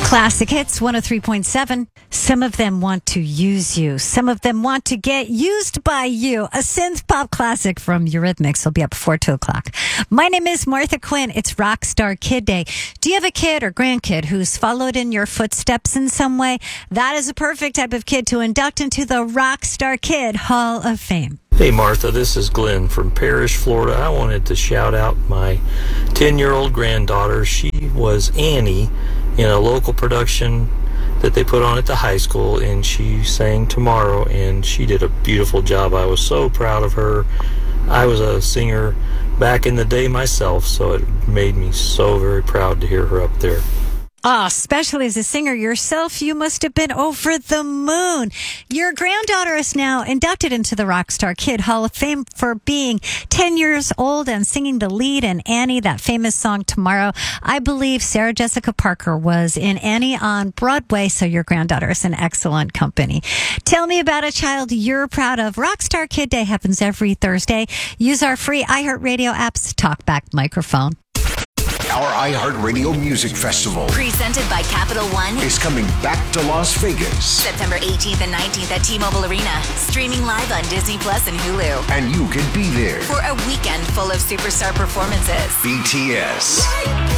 Classic Hits 103.7. Some of them want to use you. Some of them want to get used by you. A synth pop classic from Eurythmics will be up before 2 o'clock. My name is Martha Quinn. It's Rockstar Kid Day. Do you have a kid or grandkid who's followed in your footsteps in some way? That is a perfect type of kid to induct into the Rockstar Kid Hall of Fame. Hey Martha, this is Glenn from Parrish, Florida. I wanted to shout out my 10-year-old granddaughter. She was Annie in a local production that they put on at the high school, and she sang Tomorrow, and she did a beautiful job. I was so proud of her. I was a singer back in the day myself, so it made me so very proud to hear her up there. Especially as a singer yourself, you must have been over the moon. Your granddaughter is now inducted into the Rockstar Kid Hall of Fame for being 10 years old and singing the lead in Annie, that famous song Tomorrow. I believe Sarah Jessica Parker was in Annie on Broadway, so your granddaughter is in excellent company. Tell me about a child you're proud of. Rockstar Kid Day happens every Thursday. Use our free iHeartRadio app's TalkBack microphone. Our iHeartRadio Music Festival, presented by Capital One, is coming back to Las Vegas. September 18th and 19th at T-Mobile Arena. Streaming live on Disney Plus and Hulu. And you can be there for a weekend full of superstar performances. BTS,